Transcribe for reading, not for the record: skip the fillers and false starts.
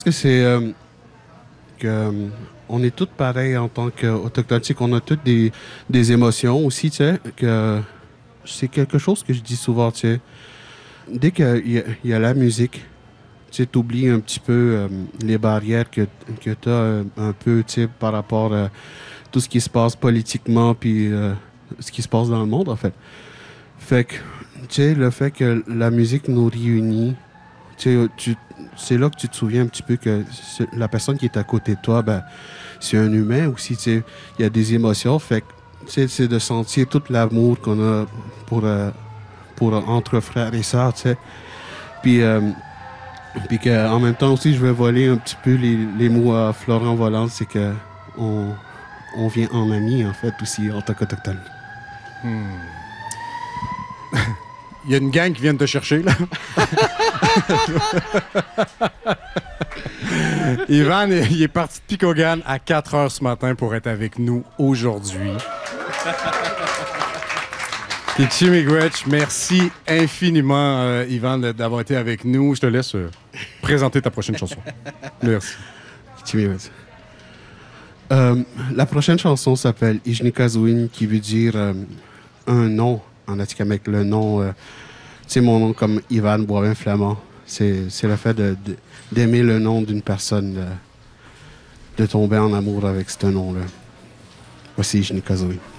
que c'est que on est tous pareils en tant qu'Autochtones, tu sais, qu'on a toutes des émotions aussi, tu sais, que c'est quelque chose que je dis souvent, tu sais. Dès qu'il y a la musique, tu sais, t'oublies un petit peu les barrières que tu as un peu, tu sais, par rapport à tout ce qui se passe politiquement, puis ce qui se passe dans le monde, en fait. Fait que, tu sais, le fait que la musique nous réunit, tu sais, c'est là que tu te souviens un petit peu que la personne qui est à côté de toi, ben, c'est un humain aussi, tu sais. Il y a des émotions, fait que, tu sais, c'est de sentir tout l'amour qu'on a pour, euh, pour entre frères et sœurs, tu sais. Puis, puis qu'en même temps aussi, je vais voler un petit peu les mots à Florent Volant, c'est que on vient en ami, en fait, aussi, en tant qu'Autochtone. Il y a une gang qui vient de te chercher, là. Ivan, il est parti de Picogan à 4 heures ce matin pour être avec nous aujourd'hui. Kichi Miigwech, merci infiniment, Ivan, d'avoir été avec nous. Je te laisse présenter ta prochaine chanson. Merci. Kichi Miigwech. La prochaine chanson s'appelle Ijnikazuin, qui veut dire un nom en Atikamekw. Le nom, tu sais, mon nom comme Ivan Boivin Flamand. C'est le fait d'aimer le nom d'une personne, de tomber en amour avec ce nom-là. Voici Ijnikazuin.